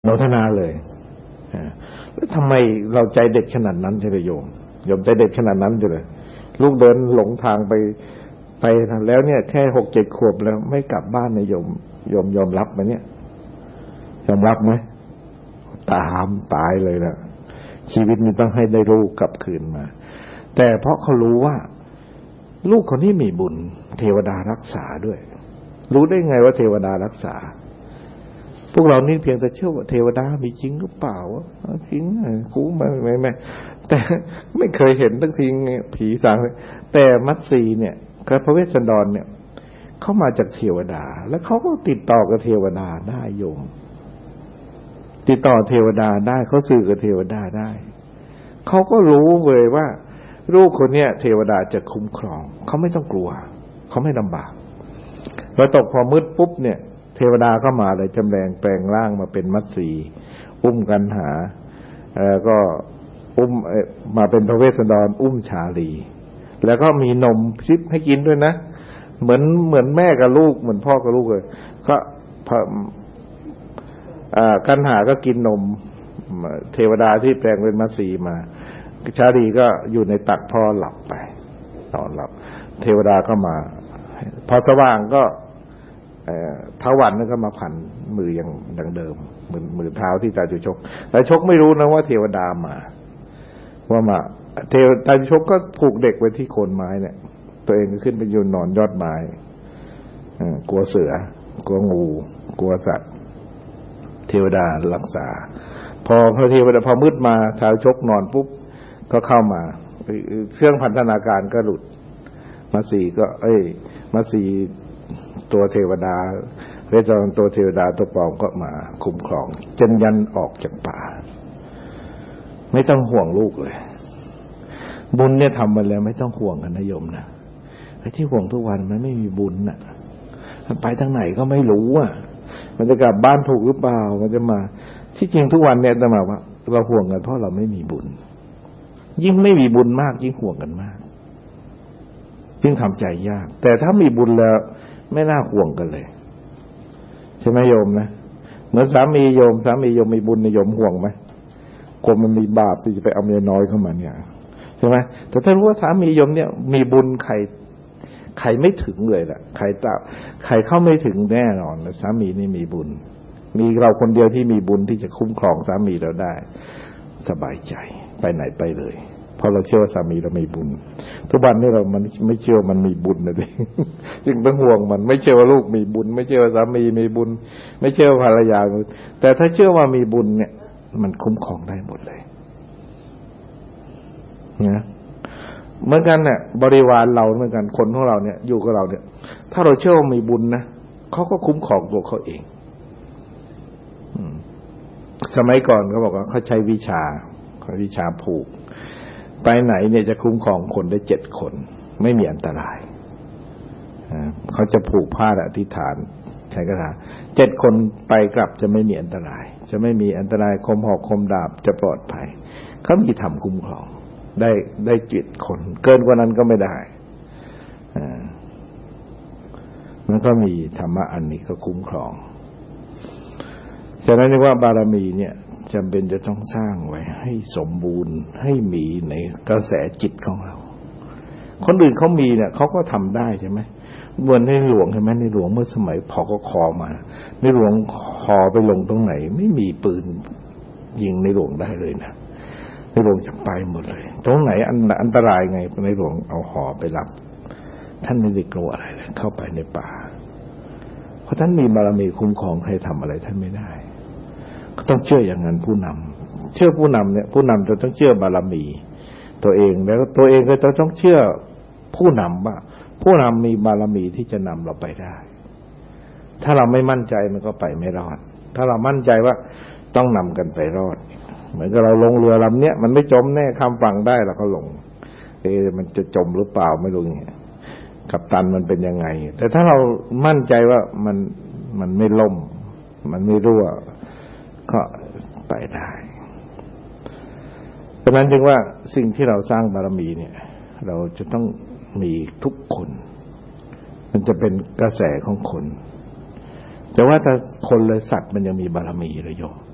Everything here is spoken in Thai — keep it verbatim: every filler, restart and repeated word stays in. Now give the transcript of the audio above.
โนทนาเลยแล้วทำไมเราใจเด็ดขนาดนั้นใช่ไหมโยมโยมใจเด็ดขนาดนั้นเลยลูกเดินหลงทางไปไปแล้วเนี่ยแค่หกเจ็ดขวบแล้วไม่กลับบ้านเนี่ยโยมโยมยอมรับไหมเนี่ยยอมรับไหมตามตายเลยนะชีวิตนี้ต้องให้ได้ลูกกลับคืนมาแต่เพราะเขารู้ว่าลูกคนนี้มีบุญเทวดารักษาด้วยรู้ได้ไงว่าเทวดารักษาพวกเรานี่เพียงแต่เชื่อว่าเทวดามีจริงหรือเปล่าจริงกูมาไม่ไม่แต่ไม่เคยเห็นตั้งทีผีสางเลยแต่มัตสีเนี่ยกับพระเวสสันดรเนี่ยเขามาจากเทวดาแล้วเขาก็ติดต่อกับเทวดาได้โยมติดต่อเทวดาได้เขาสื่อกับเทวดาได้เขาก็รู้เลยว่าลูกคนเนี้ยเทวดาจะคุ้มครองเขาไม่ต้องกลัวเขาไม่ลำบากพอตกพอมืดปุ๊บเนี่ยเทวดาก็มาเลยจำแรงแปลงร่างมาเป็นมัตสีอุ้มกันหาเอ่อก็อุ้มมาเป็นพระเวสสันดรอุ้มชาลีแล้วก็มีนมทิพย์ให้กินด้วยนะเหมือนเหมือนแม่กับลูกเหมือนพ่อกับลูกเลยก็อ่ากันหาก็กินนมเทวดาที่แปลงเป็นมัตสีมาชาลีก็อยู่ในตักพ่อหลับไปนอนหลับเทวดาก็มาพอสว่างก็ท้าววันนั่นก็มาพันมืออย่างดังเดิมมือมือเท้าที่ตาจุชกตาชกไม่รู้นะว่าเทวดามาว่ามาเทวตาจุชกก็ผูกเด็กไว้ที่โคนไม้เนี่ยตัวเองก็ขึ้นไปยืนนอนยอดไม้กลัวเสือกลัวงูกลัวสัตว์เทวดารักษาพอพระเทวดาพอมืดมาตาจุชกนอนปุ๊บก็เข้ามาเครื่องพันธนาการก็หลุดมาสีก็เอ้ยมาสีตัวเทวดาเวสสันดรตัวเทวดาตัวปลอมก็มาคุ้มครองจนยันออกจากป่าไม่ต้องห่วงลูกเลยบุญเนี่ยทำมาแล้วไม่ต้องห่วงกันนะโยมนะไอ้ที่ห่วงทุกวันมันไม่มีบุญน่ะมันไปทางไหนก็ไม่รู้อ่ะมันจะกลับบ้านถูกหรือเปล่ามันจะมาที่จริงทุกวันเนี่ยแต่มาว่าเราห่วงกันเพราะเราไม่มีบุญยิ่งไม่มีบุญมากยิ่งห่วงกันมากยิ่งทำใจยากแต่ถ้ามีบุญแล้วไม่น่าห่วงกันเลยใช่ไหมโยมนะเหมือนสามีโยมสามีโยมมีบุญในโยมห่วงไหมกลัวมันมีบาปที่จะไปเอาเมียน้อยเข้ามาเนี่ยใช่ไหมแต่ถ้ารู้ว่าสามีโยมเนี่ยมีบุญใครใครไม่ถึงเลยล่ะใครตาใครเข้าไม่ถึงแน่นอนสามีนี่มีบุญมีเราคนเดียวที่มีบุญที่จะคุ้มครองสามีเราได้สบายใจไปไหนไปเลยเพราะเราเชื่อว่าสามีเรามีบุญทุกวันนี้เรามันไม่เชื่อมันมีบุญนะดิจึงต้องห่วงมันไม่เชื่อว่าลูกมีบุญไม่เชื่อว่าสามีมีบุญไม่เชื่อว่าภรรยาแต่ถ้าเชื่อว่ามีบุญเนี่ยมันคุ้มครองได้หมดเลยนะเหมือนกันเนี่ยบริวารเราเหมือนกันคนของเราเนี่ยอยู่กับเราเนี่ยถ้าเราเชื่อว่ามีบุญนะเขาก็คุ้มครองตัวเขาเองสมัยก่อนเขาบอกว่าเขาใช้วิชาเขาวิชาผูกไปไหนเนี่ยจะคุ้มครองคนได้เจ็ดคนไม่มีอันตรายเขาจะผูกผ้าอธิษฐานใช้กระถาเจ็ดคนไปกลับจะไม่มีอันตรายจะไม่มีอันตรายคมหอกคมดาบจะปลอดภัยเขามีธรรมคุ้มครองได้ได้เจ็ดคนเกินกว่านั้นก็ไม่ได้มันก็มีธรรมะอันนี้ก็คุ้มครองฉะนั้นเรียกว่าบารมีเนี่ยจำเป็นจะต้องสร้างไว้ให้สมบูรณ์ให้มีในกระแสจิตของเราคนอื่นเขามีเนี่ยเขาก็ทำได้ใช่ไหมเหมือนในหลวงใช่ไหมในหลวงเมื่อสมัยพอก็คอมาในหลวงคอไปลงตรงไหนไม่มีปืนยิงในหลวงได้เลยนะในหลวงจะไปหมดเลยตรงไหนอันอันตรายไงในหลวงเอาหอไปรับท่านไม่ได้กลัวอะไรเลยเข้าไปในป่าเพราะท่านมีบารมีคุ้มครองใครทำอะไรท่านไม่ได้ก็ต้องเชื่ออย่างนั้นผู้นำเชื่อผู้นำเนี่ยผู้นำจะต้องเชื่อบารมีตัวเองแล้วตัวเองก็จะต้องเชื่อผู้นำว่าผู้นำมีบารมีที่จะนำเราไปได้ถ้าเราไม่มั่นใจมันก็ไปไม่รอดถ้าเรามั่นใจว่าต้องนำกันไปรอดเหมือนกับเราลงเรือลำเนี้ยมันไม่จมแน่ข้ามฝั่งได้เราก็ลงเอ๊ะมันจะจมหรือเปล่าไม่รู้เนี่ยกัปตันมันเป็นยังไงแต่ถ้าเรามั่นใจว่ามันมันไม่ล่มมันไม่รั่วก็ไปได้ดังนั้นจึงว่าสิ่งที่เราสร้างบารมีเนี่ยเราจะต้องมีทุกคนมันจะเป็นกระแสของคนแต่ว่าถ้าคนเลยสัตว์มันยังมีบารมีเลยโยม